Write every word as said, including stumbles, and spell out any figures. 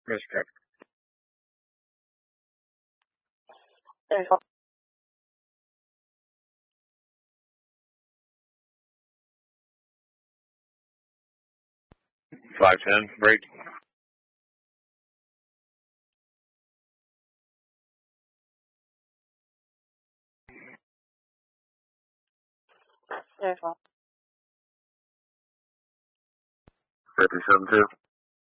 Mister There's five ten, break. there's one. Fifty seven two.